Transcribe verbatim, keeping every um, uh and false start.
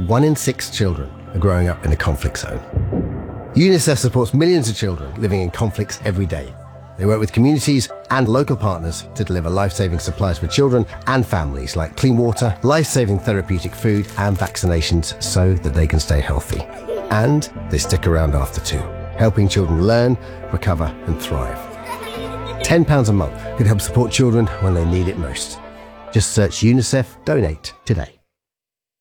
one in six children are growing up in a conflict zone. UNICEF supports millions of children living in conflicts every day. They work with communities and local partners to deliver life-saving supplies for children and families, like clean water, life-saving therapeutic food, and vaccinations so that they can stay healthy. And they stick around after too, helping children learn, recover, and thrive. ten pounds a month could help support children when they need it most. Just search UNICEF Donate today.